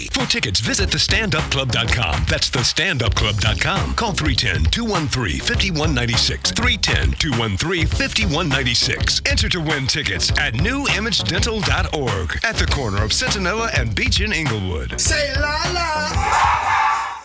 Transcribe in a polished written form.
For tickets, visit thestandupclub.com. That's thestandupclub.com. Call 310-213-5196. 310-213-5196. Enter to win tickets at newimagedental.org at the corner of Centinela and Beach in Inglewood. Say la la.